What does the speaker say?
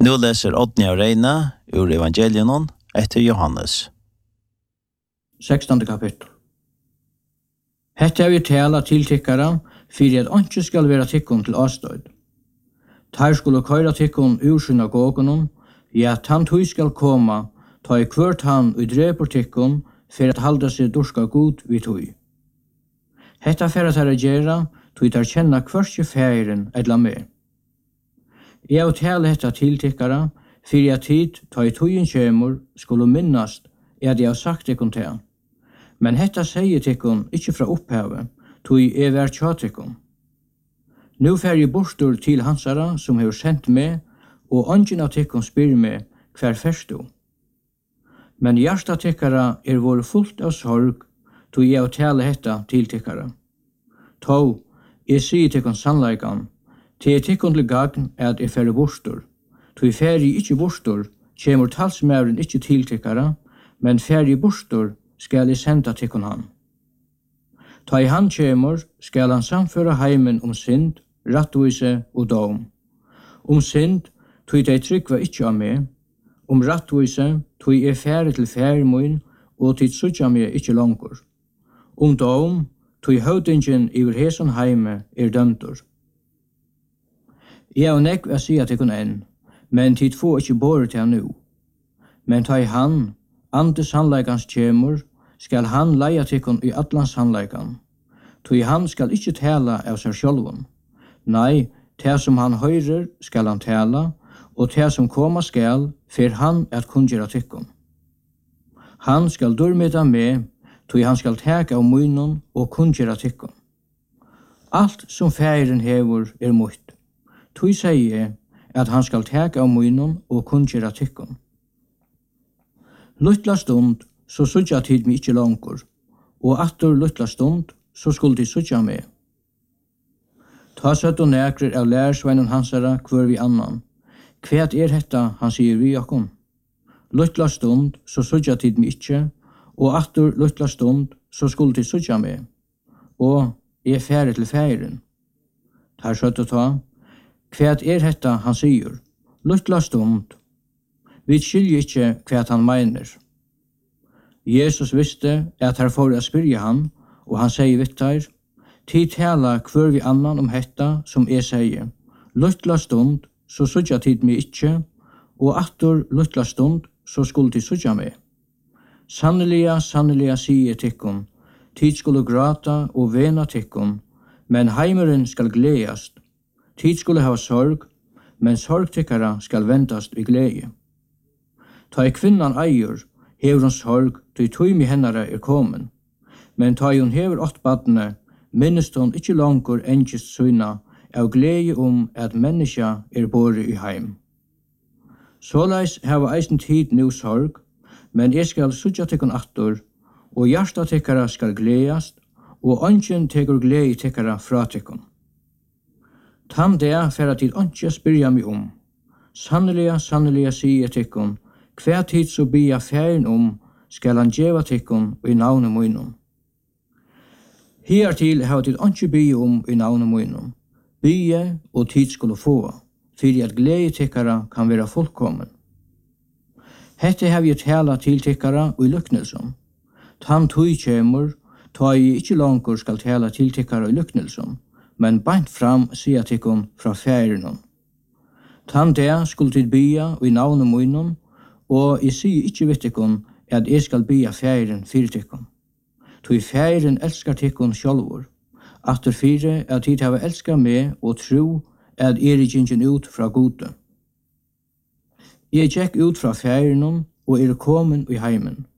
Nu läser Odni av Reina ur Evangelien etter Johannes. 16. kapittel. Hette har vi tala til tikkara, fyrir at ikke skal være tikkun til avstøyd. Tar skulle køyra tikkun ur synagogunum, ja, han tog skal koma, ta i kvørt han og dreper tikkun, for at halda seg dorska god vid tog. Hetta fer at herra gjerra, tog tar kjenna kvørske færen edla med. Jeg og tale hetta til tikkara, fyrir at tid, ta i togin kjemur, skulle minnast, at jeg har sagt tikkun til. Men hetta sier tikkun ikkje fra opphavet, tog jeg vær tjatikkun. Nu fer jeg bortur til hansara som har sendt meg, og ongin av tikkun spyr meg hver ferst du. Men hjärsta tikkara vår fullt av sorg, tog jeg å tale hetta til tikkara. Tå, jeg sier tikkun sannleikan, til tikkun til gagn at jeg fer bortur. Tog jeg fer ikkje bortur, kjemur talsmæren ikkje til tikkara, men fer jeg bortur, skal jeg senda tikkun han. Ta i han kjemur, skal han samføra heimen synd, rattvise og dom. Synd, tog de tryggva ikkje av meg, rattvise, tog jeg fære til færmoin, og tid sutja meg ikkje langkur. Dom, tog høvdingen iver heson heime dømtur. Jeg og nekv jeg sier tikkun enn, men tid få ikkje båret til nu. Men ta i han, andes sannleikans kjemur, skal han leia tikkun i atlans sannleikan. Tog han skal ikkje tala av seg sjálvun. Nei, det som han høyrer skal han tala, og det som koma skal, fer han at kunngjera tikkun. Han skal durmita med, tog han skal teka av munnen og kunngjera tikkun. Alt som færen hevur mutt. Tog sier at han skal teka av munnen og kunngjera tikkun. Luttla stund, så sutja tid mi ikkje langkur, og aftur luttla stund, så skulle de sutja med. Ta søtt og nekrer av lærsveinen hansara kvør vi annan. Kvæt hetta, han sier vi okkom. Luttla stund, så sutja tid mi ikkje, og aftur luttla stund, så skulle de sutja med. Og jeg fære til færen. Ta søtt og ta. Kvæt hetta, han sier. Luttla stund. Vi skiljer ikkje kvæt han meiner. Jesus visste at her får jeg spyrja han, og han sier vittar, tid tala kvør vi annan hetta som jeg sier. Luttla stund, så sutja tid mi ikkje, og aftur luttla stund, så skulle de sutja med. Sanneliga, sanneliga sier tikkun, tid skulle grata og vena tikkun, men heimeren skal gledast. Tid skulle ha sorg, men sorgtikkara skal ventast i glede. Ta i kvinnan eier, hever hon sorg, til tøymi hennara komen. Men ta i hon hever 8 badne, minnest hon ikkje langkur engist syna, av glede at menneska bore i heim. Såleis hava eisen tid nu sorg, men jeg skal sutja tikkun attur, og hjärsta tikkara skal gledast, og ongen tekur glede tikkara fra tikkun. Tam det fer at tid ongen spyrja mi Sanneliga, sanneliga sier tikkun, hver tid så bia færen skal han djeva tikkun i navnet munnum. Hiertil har tid onge bia i navnet munnum. Bia og tid skulle få, fyrir at glede tikkara kan være fullkommen. Hette har vi tala til tikkara og i lyknelsen. Tan tog kjemur, ta i ikkje langkur skal tala til tikkara i lyknelsen, men bant fram sier tikkun fra færen. Tan det skulle tid bia og i navnet munnum, og jeg sier ikkje vitt tikkun at jeg skal bia færen fyrir tikkun. Tog færen elskar tikkun sjálvur, aftur fyrir at tid hava elskar meg og tro at gingen ut fra gode. Jeg gikk ut fra færen og komen i heimen.